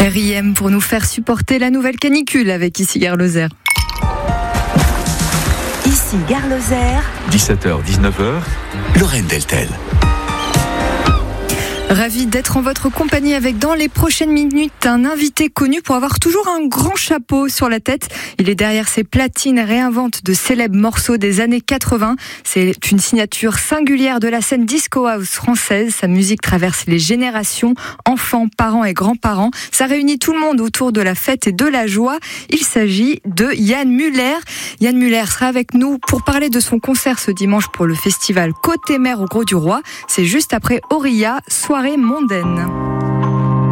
R.I.M. pour nous faire supporter la nouvelle canicule avec Ici Gare Lozère. Ici Gare Lozère. 17h-19h, Lorraine Deltel. Ravi d'être en votre compagnie avec dans les prochaines minutes un invité connu pour avoir toujours un grand chapeau sur la tête. Il est derrière ses platines et réinvente de célèbres morceaux des années 80. C'est une signature singulière de la scène disco house française. Sa musique traverse les générations, enfants, parents et grands-parents. Ça réunit tout le monde autour de la fête et de la joie. Il s'agit de Yann Muller. Yann Muller sera avec nous pour parler de son concert ce dimanche pour le festival Côté Mer au Grau du Roi. C'est juste après Auria, soirée mondaine.